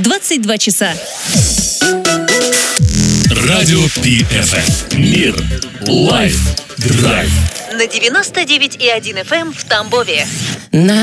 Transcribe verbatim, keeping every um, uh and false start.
двадцать два часа. Радио Пи Эф Эм. Мир. Лайф. Драйв. На девяносто девять и один эф эм в Тамбове. На